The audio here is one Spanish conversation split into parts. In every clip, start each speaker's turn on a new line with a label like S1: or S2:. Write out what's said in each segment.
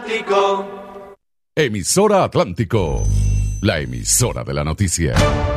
S1: Atlántico.
S2: Emisora Atlántico, la emisora de la noticia.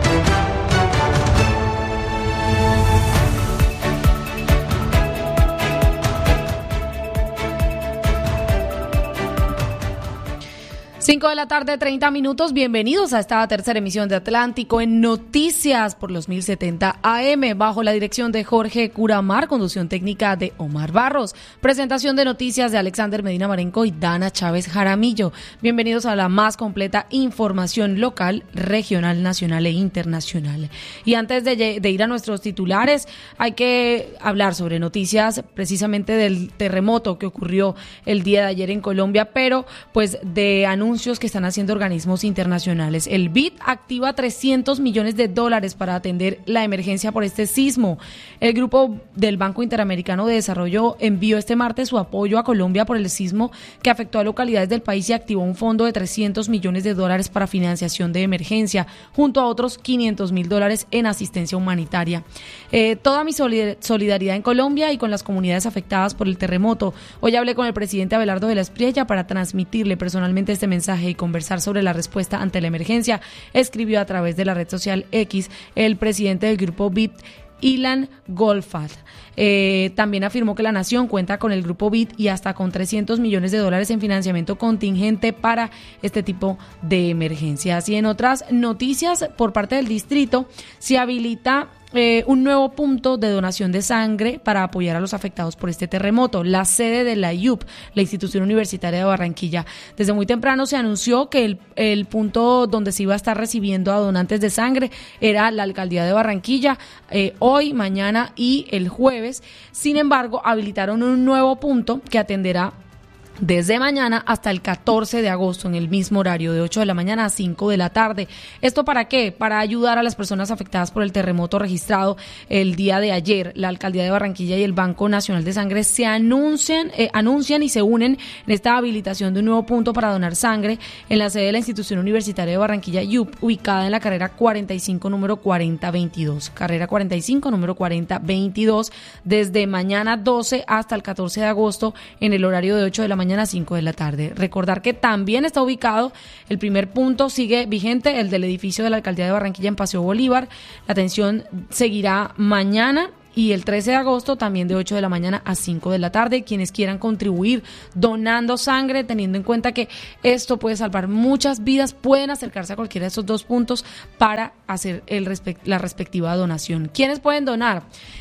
S3: Cinco de la tarde, 30 minutos. Bienvenidos a esta tercera emisión de Atlántico en Noticias por los 1070 AM, bajo la dirección de Jorge Curamar, conducción técnica de Omar Barros, presentación de noticias de Alexander Medina Marenco y Dana Chávez Jaramillo. Bienvenidos a la más completa información local, regional, nacional e internacional. Y antes de ir a nuestros titulares, hay que hablar sobre noticias precisamente del terremoto que ocurrió el día de ayer en Colombia, pero pues de anuncios que están haciendo organismos internacionales. El BID activa $300 millones para atender la emergencia por este sismo. El grupo del Banco Interamericano de Desarrollo envió este martes su apoyo a Colombia por el sismo que afectó a localidades del país y activó un fondo de $300 millones para financiación de emergencia, junto a otros $500 mil en asistencia humanitaria. Toda mi solidaridad en Colombia y con las comunidades afectadas por el terremoto. Hoy hablé con el presidente Abelardo de la Espriella para transmitirle personalmente este mensaje y conversar sobre la respuesta ante la emergencia, escribió a través de la red social X el presidente del grupo BID, Ilan Golfat. También afirmó que la nación cuenta con el grupo BID y hasta con $300 millones en financiamiento contingente para este tipo de emergencias. Y en otras noticias, por parte del distrito, se habilita un nuevo punto de donación de sangre para apoyar a los afectados por este terremoto, la sede de la IUP, la Institución Universitaria de Barranquilla. Desde muy temprano se anunció que el punto donde se iba a estar recibiendo a donantes de sangre era la Alcaldía de Barranquilla, hoy, mañana y el jueves. Sin embargo, habilitaron un nuevo punto que atenderá desde mañana hasta el 14 de agosto en el mismo horario, de 8 de la mañana a 5 de la tarde. ¿Esto para qué? Para ayudar a las personas afectadas por el terremoto registrado el día de ayer. La Alcaldía de Barranquilla y el Banco Nacional de Sangre se anuncian y se unen en esta habilitación de un nuevo punto para donar sangre en la sede de la Institución Universitaria de Barranquilla, IUP, ubicada en la carrera 45, número 4022. Carrera 45, número 4022, desde mañana 12 hasta el 14 de agosto en el horario de 8 de la mañana a 5 de la tarde. Recordar que también está ubicado, el primer punto sigue vigente, el del edificio de la Alcaldía de Barranquilla en Paseo Bolívar. La atención seguirá mañana y el 13 de agosto también de 8 de la mañana a 5 de la tarde. Quienes quieran contribuir donando sangre, teniendo en cuenta que esto puede salvar muchas vidas, pueden acercarse a cualquiera de esos dos puntos para hacer la respectiva donación. ¿Quiénes pueden donar?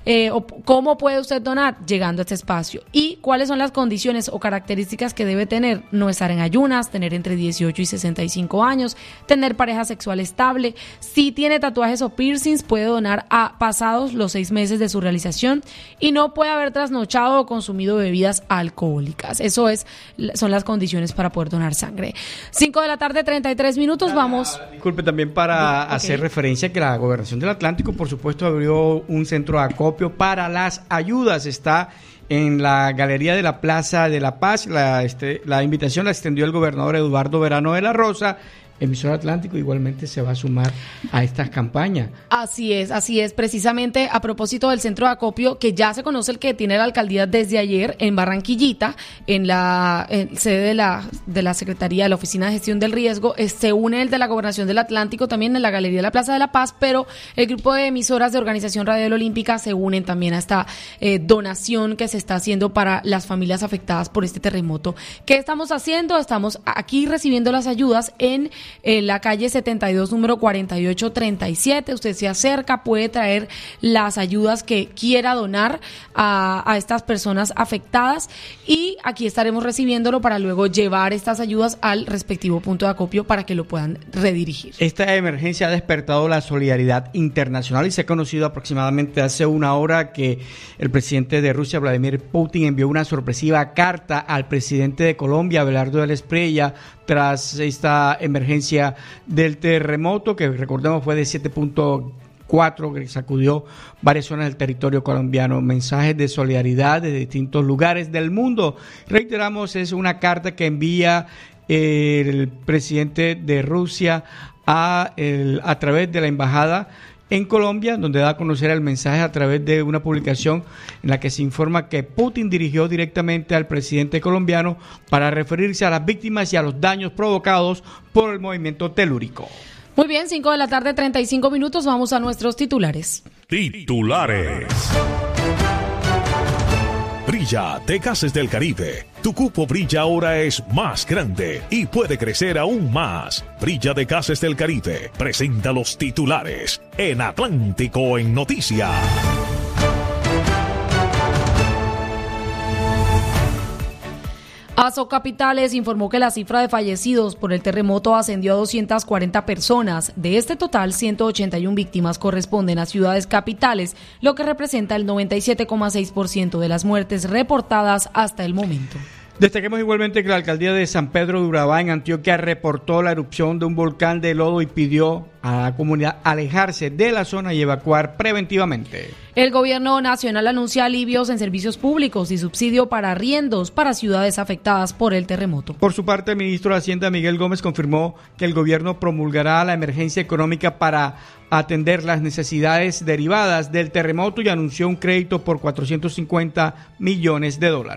S3: O ¿cómo puede usted donar? Llegando a este espacio. ¿Y cuáles son las condiciones o características que debe tener? No estar en ayunas, tener entre 18 y 65 años, tener pareja sexual estable. Si tiene tatuajes o piercings, puede donar a pasados los 6 meses de su realización y no puede haber trasnochado o consumido bebidas alcohólicas. Son las condiciones para poder donar sangre. 5 de la tarde, 33 minutos, vamos.
S4: Disculpe, también para hacer referencia a que la Gobernación del Atlántico, por supuesto, abrió un centro de acopio para las ayudas. Está en la Galería de la Plaza de la Paz. La invitación la extendió el gobernador Eduardo Verano de la Rosa. Emisora Atlántico igualmente se va a sumar a estas campañas. Así es, precisamente a propósito del centro de acopio, que ya se conoce el que tiene la alcaldía desde ayer en Barranquillita, en sede de la Secretaría de la Oficina de Gestión del Riesgo, se une el de la Gobernación del Atlántico también en la Galería de la Plaza de la Paz, pero el grupo de emisoras de Organización Radial Olímpica se unen también a esta donación que se está haciendo para las familias afectadas por este terremoto. ¿Qué estamos haciendo? Estamos aquí recibiendo las ayudas en la calle 72, número 4837. Usted se acerca, puede traer las ayudas que quiera donar a estas personas afectadas y aquí estaremos recibiéndolo para luego llevar estas ayudas al respectivo punto de acopio para que lo puedan redirigir. Esta emergencia ha despertado la solidaridad internacional y se ha conocido aproximadamente hace una hora que el presidente de Rusia, Vladimir Putin, envió una sorpresiva carta al presidente de Colombia, Abelardo de la Espriella, tras esta emergencia del terremoto, que recordemos fue de 7.4, que sacudió varias zonas del territorio colombiano. Mensajes de solidaridad de distintos lugares del mundo. Reiteramos, es una carta que envía el presidente de Rusia a través de la embajada en Colombia, donde da a conocer el mensaje a través de una publicación en la que se informa que Putin dirigió directamente al presidente colombiano para referirse a las víctimas y a los daños provocados por el movimiento telúrico.
S3: Muy bien, 5 de la tarde, 35 minutos, vamos a nuestros titulares.
S1: Titulares. Brilla de Gases del Caribe. Tu cupo Brilla ahora es más grande y puede crecer aún más. Brilla de Gases del Caribe presenta los titulares en Atlántico en Noticias.
S3: Asocapitales informó que la cifra de fallecidos por el terremoto ascendió a 240 personas. De este total, 181 víctimas corresponden a ciudades capitales, lo que representa el 97,6% de las muertes reportadas hasta el momento.
S4: Destaquemos igualmente que la alcaldía de San Pedro de Urabá, en Antioquia, reportó la erupción de un volcán de lodo y pidió a la comunidad alejarse de la zona y evacuar preventivamente.
S3: El gobierno nacional anuncia alivios en servicios públicos y subsidio para arriendos para ciudades afectadas por el terremoto.
S4: Por su parte, el ministro de Hacienda, Miguel Gómez, confirmó que el gobierno promulgará la emergencia económica para atender las necesidades derivadas del terremoto y anunció un crédito por $450 millones.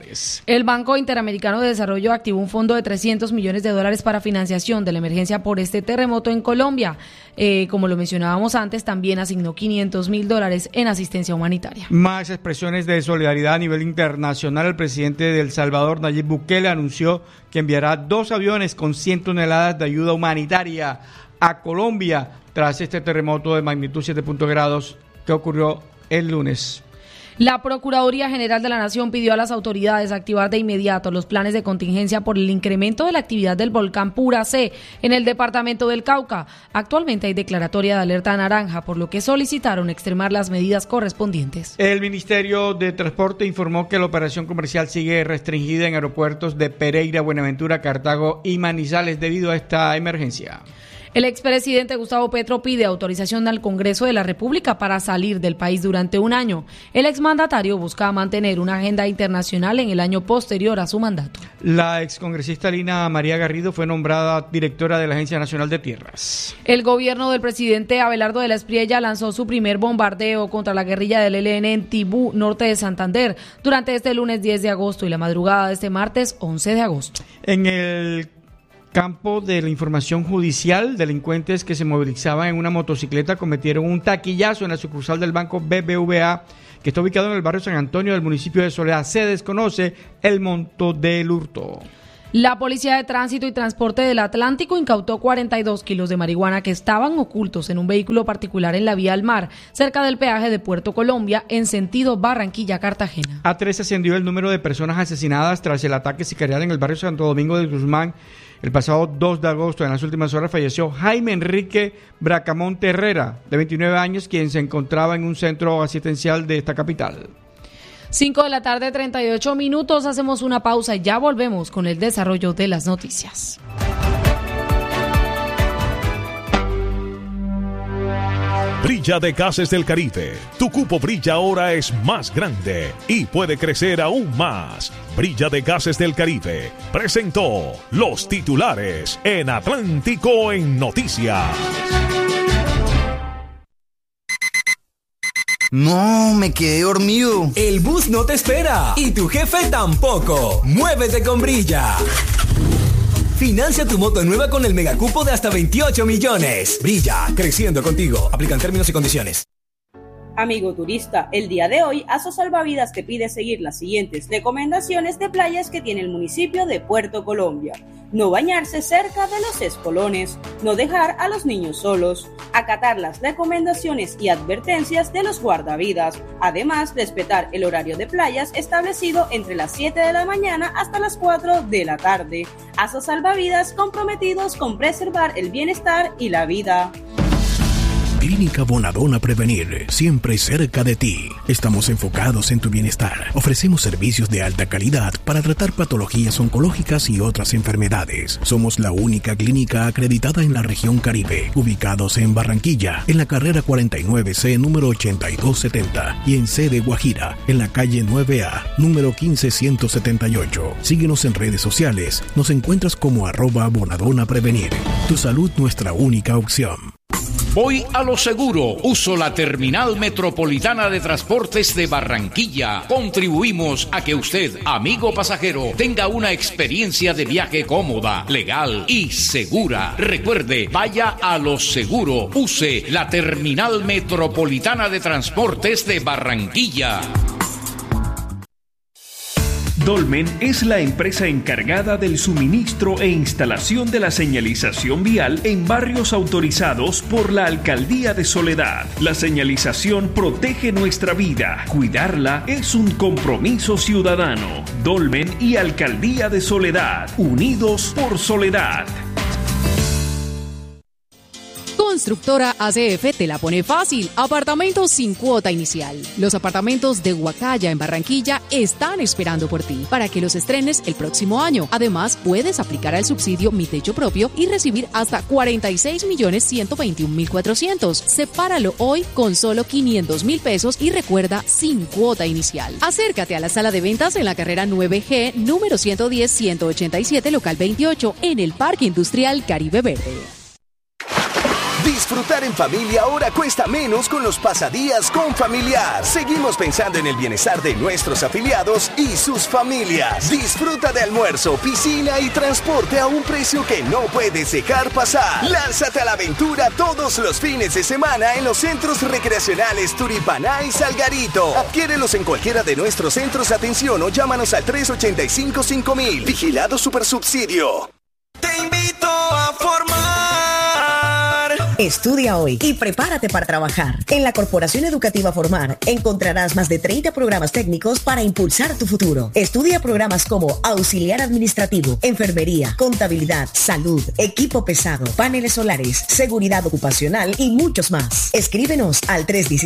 S3: El Banco Interamericano de Desarrollo activó un fondo de $300 millones para financiación de la emergencia por este terremoto en Colombia. Como lo mencionábamos antes, también asignó $500.000 en asistencia humanitaria.
S4: Más expresiones de solidaridad a nivel internacional. El presidente de El Salvador, Nayib Bukele, anunció que enviará 2 aviones con 100 toneladas de ayuda humanitaria a Colombia tras este terremoto de magnitud 7.0 grados que ocurrió el lunes.
S3: La Procuraduría General de la Nación pidió a las autoridades activar de inmediato los planes de contingencia por el incremento de la actividad del volcán Pura C en el departamento del Cauca. Actualmente hay declaratoria de alerta naranja, por lo que solicitaron extremar las medidas correspondientes.
S4: El Ministerio de Transporte informó que la operación comercial sigue restringida en aeropuertos de Pereira, Buenaventura, Cartago y Manizales debido a esta emergencia.
S3: El expresidente Gustavo Petro pide autorización al Congreso de la República para salir del país durante un año. El exmandatario busca mantener una agenda internacional en el año posterior a su mandato.
S4: La excongresista Lina María Garrido fue nombrada directora de la Agencia Nacional de Tierras.
S3: El gobierno del presidente Abelardo de la Espriella lanzó su primer bombardeo contra la guerrilla del ELN en Tibú, norte de Santander, durante este lunes 10 de agosto y la madrugada de este martes 11 de agosto.
S4: En el campo de la información judicial, delincuentes que se movilizaban en una motocicleta cometieron un taquillazo en la sucursal del banco BBVA, que está ubicado en el barrio San Antonio del municipio de Soledad. Se desconoce el monto del hurto.
S3: La Policía de Tránsito y Transporte del Atlántico incautó 42 kilos de marihuana que estaban ocultos en un vehículo particular en la vía al mar, cerca del peaje de Puerto Colombia, en sentido Barranquilla-Cartagena.
S4: A 3 ascendió el número de personas asesinadas tras el ataque sicarial en el barrio Santo Domingo de Guzmán. El pasado 2 de agosto, en las últimas horas, falleció Jaime Enrique Bracamonte Herrera, de 29 años, quien se encontraba en un centro asistencial de esta capital.
S3: 5 de la tarde, 38 minutos. Hacemos una pausa y ya volvemos con el desarrollo de las noticias.
S1: Brilla de Gases del Caribe. Tu cupo Brilla ahora es más grande y puede crecer aún más. Brilla de Gases del Caribe presentó los titulares en Atlántico en Noticias.
S5: No, me quedé dormido.
S6: El bus no te espera y tu jefe tampoco. Muévete con Brilla. Financia tu moto nueva con el megacupo de hasta 28 millones. Brilla, creciendo contigo. Aplican términos y condiciones.
S7: Amigo turista, el día de hoy Aso Salvavidas te pide seguir las siguientes recomendaciones de playas que tiene el municipio de Puerto Colombia. No bañarse cerca de los espolones, no dejar a los niños solos, acatar las recomendaciones y advertencias de los guardavidas, además respetar el horario de playas establecido entre las 7 de la mañana hasta las 4 de la tarde. Aso Salvavidas, comprometidos con preservar el bienestar y la vida.
S8: Clínica Bonadona Prevenir, siempre cerca de ti. Estamos enfocados en tu bienestar. Ofrecemos servicios de alta calidad para tratar patologías oncológicas y otras enfermedades. Somos la única clínica acreditada en la región Caribe, ubicados en Barranquilla, en la carrera 49C número 8270 y en sede Guajira, en la calle 9A número 15178. Síguenos en redes sociales. Nos encuentras como @Bonadona Prevenir. Tu salud, nuestra única opción.
S9: Voy a lo seguro. Uso la Terminal Metropolitana de Transportes de Barranquilla. Contribuimos a que usted, amigo pasajero, tenga una experiencia de viaje cómoda, legal y segura. Recuerde, vaya a lo seguro. Use la Terminal Metropolitana de Transportes de Barranquilla.
S10: Dolmen es la empresa encargada del suministro e instalación de la señalización vial en barrios autorizados por la Alcaldía de Soledad. La señalización protege nuestra vida. Cuidarla es un compromiso ciudadano. Dolmen y Alcaldía de Soledad, unidos por Soledad.
S11: Constructora ACF te la pone fácil. Apartamentos sin cuota inicial. Los apartamentos de Huacaya en Barranquilla están esperando por ti para que los estrenes el próximo año. Además, puedes aplicar al subsidio Mi Techo Propio y recibir hasta 46.121.400. Sepáralo hoy con solo 500.000 pesos y recuerda, sin cuota inicial. Acércate a la sala de ventas en la carrera 9G, número 110-187, local 28, en el Parque Industrial Caribe Verde.
S12: Disfrutar en familia ahora cuesta menos con los pasadías Confamiliar. Seguimos pensando en el bienestar de nuestros afiliados y sus familias. Disfruta de almuerzo, piscina y transporte a un precio que no puedes dejar pasar. Lánzate a la aventura todos los fines de semana en los centros recreacionales Turipaná y Salgarito. Adquiérelos en cualquiera de nuestros centros de atención o llámanos al 385-5000. Vigilado Supersubsidio.
S13: Te invito a formar. Estudia hoy y prepárate para trabajar. En la Corporación Educativa Formar encontrarás más de 30 programas técnicos para impulsar tu futuro. Estudia programas como auxiliar administrativo, enfermería, contabilidad, salud, equipo pesado, paneles solares, seguridad ocupacional y muchos más. Escríbenos al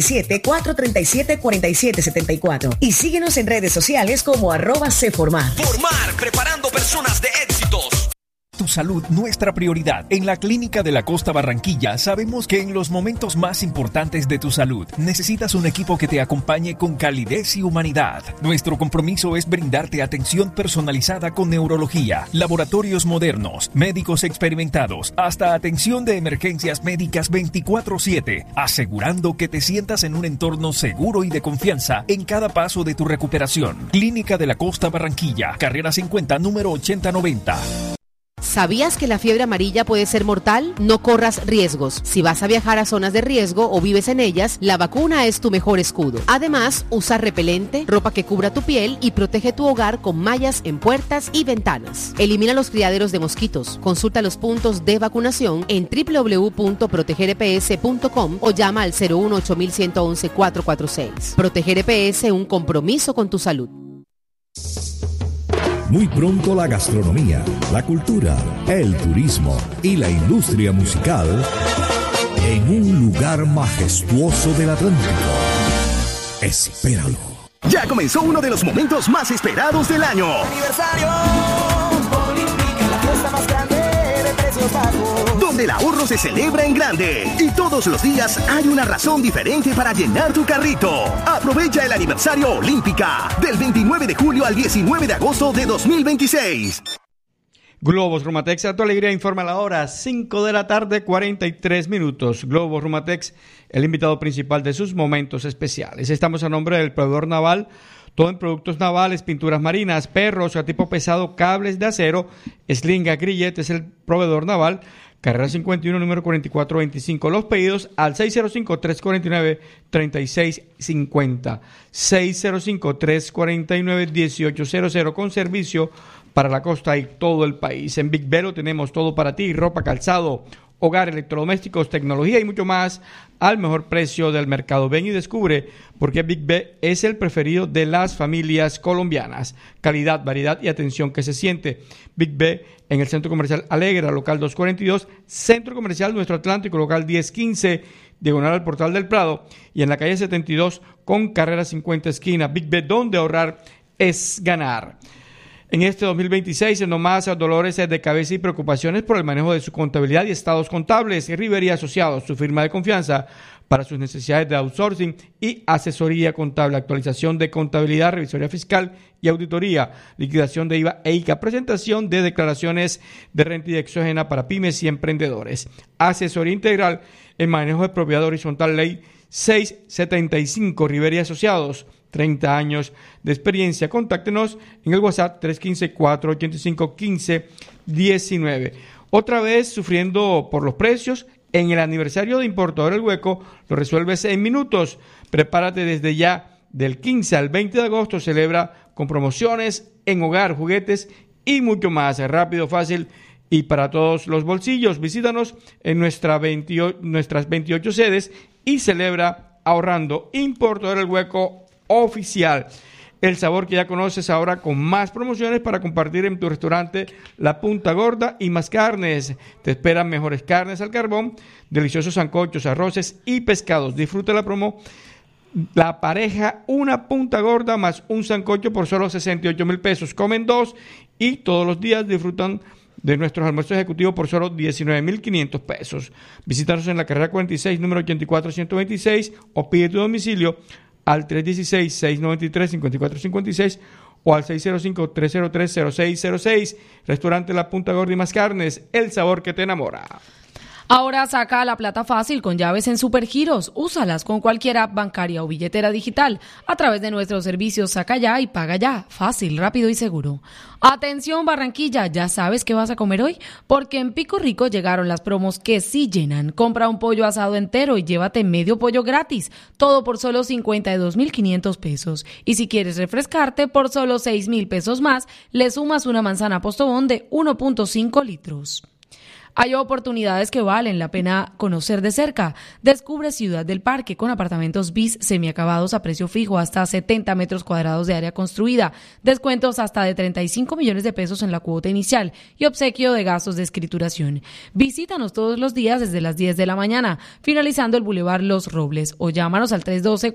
S13: 317-437-4774 y síguenos en redes sociales como @cformar.
S14: Formar, preparando personas de éxitos.
S15: Tu salud, nuestra prioridad. En la Clínica de la Costa Barranquilla sabemos que en los momentos más importantes de tu salud necesitas un equipo que te acompañe con calidez y humanidad. Nuestro compromiso es brindarte atención personalizada con neurología, laboratorios modernos, médicos experimentados, hasta atención de emergencias médicas 24/7, asegurando que te sientas en un entorno seguro y de confianza en cada paso de tu recuperación. Clínica de la Costa Barranquilla, carrera 50, número 8090.
S16: ¿Sabías que la fiebre amarilla puede ser mortal? No corras riesgos. Si vas a viajar a zonas de riesgo o vives en ellas, la vacuna es tu mejor escudo. Además, usa repelente, ropa que cubra tu piel y protege tu hogar con mallas en puertas y ventanas. Elimina los criaderos de mosquitos. Consulta los puntos de vacunación en www.protegereps.com o llama al 018-111-446. Proteger EPS, un compromiso con tu salud.
S17: Muy pronto la gastronomía, la cultura, el turismo y la industria musical en un lugar majestuoso del Atlántico. Espéralo.
S12: Ya comenzó uno de los momentos más esperados del año.
S13: Aniversario Olímpica, la fiesta más grande de precios bajos.
S12: Donde el ahorro se celebra en grande. Y todos los días hay una razón diferente para llenar tu carrito. Aprovecha el aniversario Olímpica del 29 de julio al 19 de agosto de 2026.
S4: Globos Rumatex, a tu alegría, informa la hora, 5 de la tarde, 43 minutos. Globos Rumatex, el invitado principal de sus momentos especiales. Estamos a nombre del proveedor naval, todo en productos navales, pinturas marinas, perros, a tipo pesado, cables de acero, slinga, grillete, es el proveedor naval. Carrera 51, número 4425. Los pedidos al 605-349-3650. 605-349-1800 con servicio para la costa y todo el país. En Big Velo tenemos todo para ti: ropa, calzado, hogar, electrodomésticos, tecnología y mucho más al mejor precio del mercado. Ven y descubre por qué Big B es el preferido de las familias colombianas. Calidad, variedad y atención que se siente. Big B en el Centro Comercial Alegra, local 242, Centro Comercial Nuestro Atlántico, local 1015, diagonal al Portal del Prado, y en la calle 72 con carrera 50 esquina. Big B, donde ahorrar es ganar. En este 2026, no más dolores de cabeza y preocupaciones por el manejo de su contabilidad y estados contables. River y Asociados, su firma de confianza para sus necesidades de outsourcing y asesoría contable, actualización de contabilidad, revisoría fiscal y auditoría, liquidación de IVA e ICA, presentación de declaraciones de renta y de exógena para pymes y emprendedores. Asesoría integral en manejo de propiedad horizontal, ley 675, River y Asociados. 30 años de experiencia. Contáctenos en el WhatsApp 315-485-1519. Otra vez sufriendo por los precios, en el aniversario de Importador El Hueco lo resuelves en minutos. Prepárate desde ya. Del 15 al 20 de agosto celebra con promociones en hogar, juguetes y mucho más. Rápido, fácil y para todos los bolsillos. Visítanos en nuestras 28 sedes y celebra ahorrando. Importador El Hueco oficial. El sabor que ya conoces ahora con más promociones para compartir en tu restaurante La Punta Gorda y más carnes. Te esperan mejores carnes al carbón, deliciosos sancochos, arroces y pescados. Disfruta la promo La Pareja, una punta gorda más un sancocho por solo 68,000 pesos. Comen 2 y todos los días disfrutan de nuestros almuerzos ejecutivos por solo 19,500 pesos. Visítanos en la carrera 46, número 84-126 o pide tu domicilio al 316-693-5456 o al 605-303-0606. Restaurante La Punta Gorda y más carnes, el sabor que te enamora.
S3: Ahora saca la plata fácil con llaves en Supergiros. Úsalas con cualquier app bancaria o billetera digital a través de nuestros servicios Saca Ya y Paga Ya. Fácil, rápido y seguro. Atención Barranquilla, ¿ya sabes qué vas a comer hoy? Porque en Pico Rico llegaron las promos que sí llenan. Compra un pollo asado entero y llévate medio pollo gratis. Todo por solo 52,500 pesos. Y si quieres refrescarte, por solo 6,000 pesos más, le sumas una manzana Postobón de 1.5 litros. Hay oportunidades que valen la pena conocer de cerca. Descubre Ciudad del Parque con apartamentos bis semiacabados a precio fijo, hasta 70 metros cuadrados de área construida, descuentos hasta de 35 millones de pesos en la cuota inicial y obsequio de gastos de escrituración. Visítanos todos los días desde las 10 de la mañana, finalizando el Boulevard Los Robles, o llámanos al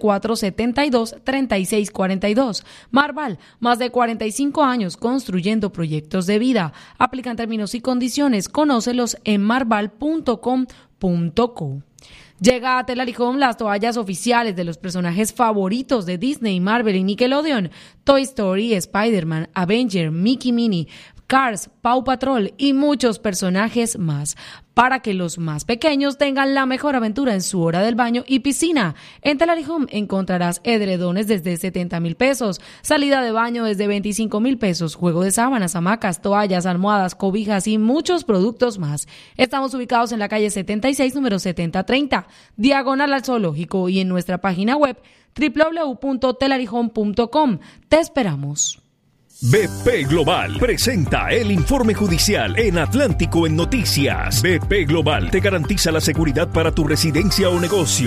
S3: 312-472-3642. Marval, más de 45 años construyendo proyectos de vida. Aplican términos y condiciones. Conócelos en marval.com.co. Llega a Telalicom las toallas oficiales de los personajes favoritos de Disney, Marvel y Nickelodeon: Toy Story, Spider-Man, Avenger, Mickey Minnie, Cars, Paw Patrol y muchos personajes más, para que los más pequeños tengan la mejor aventura en su hora del baño y piscina. En Telalicom encontrarás edredones desde 70,000 pesos, salida de baño desde 25,000 pesos, juego de sábanas, hamacas, toallas, almohadas, cobijas y muchos productos más. Estamos ubicados en la calle 76, número 7030, diagonal al Zoológico, y en nuestra página web www.telalicom.com. Te esperamos.
S10: BP Global presenta el informe judicial en Atlántico en Noticias. BP Global te garantiza la seguridad para tu residencia o negocio.